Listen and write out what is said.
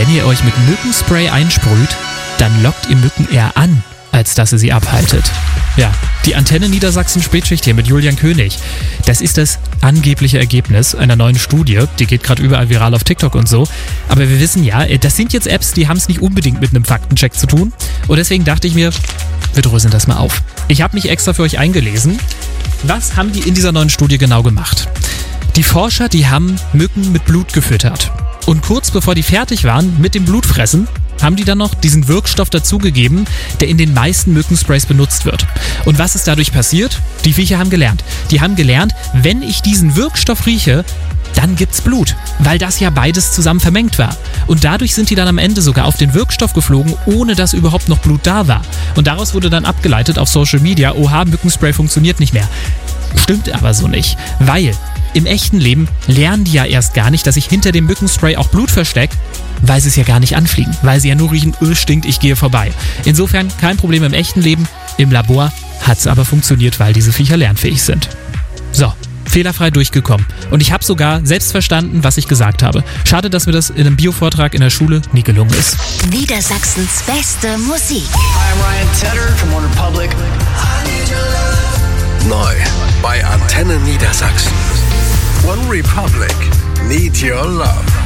wenn ihr euch mit Mückenspray einsprüht, dann lockt ihr Mücken eher an, als dass ihr sie abhaltet. Ja, die Antenne Niedersachsen Spätschicht hier mit Julian König. Das ist das angebliche Ergebnis einer neuen Studie. Die geht gerade überall viral auf TikTok und so. Aber wir wissen ja, das sind jetzt Apps, die haben es nicht unbedingt mit einem Faktencheck zu tun. Und deswegen dachte ich mir, wir dröseln das mal auf. Ich habe mich extra für euch eingelesen. Was haben die in dieser neuen Studie genau gemacht? Die Forscher, die haben Mücken mit Blut gefüttert. Und kurz bevor die fertig waren mit dem Blutfressen, haben die dann noch diesen Wirkstoff dazugegeben, der in den meisten Mückensprays benutzt wird. Und was ist dadurch passiert? Die Viecher haben gelernt. Die haben gelernt, wenn ich diesen Wirkstoff rieche, dann gibt's Blut, weil das ja beides zusammen vermengt war. Und dadurch sind die dann am Ende sogar auf den Wirkstoff geflogen, ohne dass überhaupt noch Blut da war. Und daraus wurde dann abgeleitet auf Social Media, oha, Mückenspray funktioniert nicht mehr. Stimmt aber so nicht, weil im echten Leben lernen die ja erst gar nicht, dass sich hinter dem Mückenspray auch Blut versteckt, weil sie es ja gar nicht anfliegen, weil sie ja nur riechen, stinkt, ich gehe vorbei. Insofern kein Problem im echten Leben, im Labor hat es aber funktioniert, weil diese Viecher lernfähig sind. So, fehlerfrei durchgekommen. Und ich habe sogar selbst verstanden, was ich gesagt habe. Schade, dass mir das in einem Bio-Vortrag in der Schule nie gelungen ist. Niedersachsens beste Musik. Hi, I'm Ryan Tedder from OneRepublic. Neu bei Antenne Niedersachsen. OneRepublic. Need Your Love.